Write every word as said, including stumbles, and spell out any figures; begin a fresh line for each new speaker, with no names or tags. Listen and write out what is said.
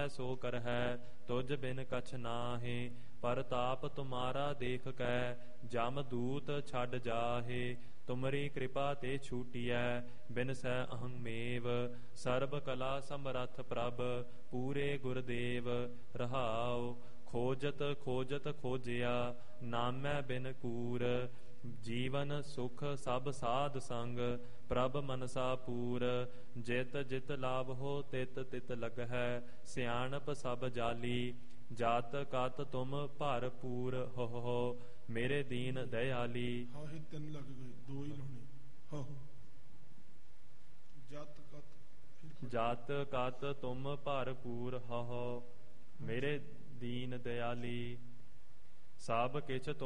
ਸੋ ਕਰਹਿ, ਤੁਝ ਬਿਨ ਕਛ ਨਾਹੀ। ਪਰਤਾਪ ਤੁਮਾਰਾ ਦੇਖ ਕੈ, ਜਮ ਦੂਤ ਛੱਡ ਜਾਹੇ। ਤੁਮਰੀ ਕਿਰਪਾ ਤੇ ਛੂਟੀਐ, ਬਿਨਸੈ ਅਹੰ ਮੇਵ। ਸਰਬ ਕਲਾ ਸਮਰੱਥ ਪ੍ਰਭ, ਪੂਰੇ ਗੁਰਦੇਵ। ਰਹਾਉ ਖੋਜਤ ਖੋਜਤ ਖੋਜਿਆ, ਨਾਮੈ ਬਿਨ ਕੂਰ। ਜੀਵਨ ਸੁਖ ਸਭ ਸਾਧ ਸੰਗ, ਪ੍ਰਭ ਮਨਸਾ ਪੂਰ। ਜਿਤ ਜਿਤ ਲਾਭ ਹੋ ਤਿਤ ਤਿਤ ਲਗਹਿ, ਸਿਆਣਪ ਸਭ ਜਾਲੀ। ਜਾਤ ਕਤ ਤੁਮ ਭਰਪੂਰ ਹੋ ਹੋ, ਮੇਰੇ ਦੀਨ ਦਇਆਲੀ।
ਹਾਂ ਇਹ ਤਿੰਨ ਲੱਗ ਗਏ, ਦੋ ਹੀ ਲਾਉਣੇ। ਹਾਂ ਜਤ ਕਤ
ਜਾਤ ਕਤ ਤੁਮ ਭਰਪੂਰ ਹੋ ਹੋ, ਮੇਰੇ ਦੀਨ ਦਇਆਲੀ। ਸਭ ਕਿਛ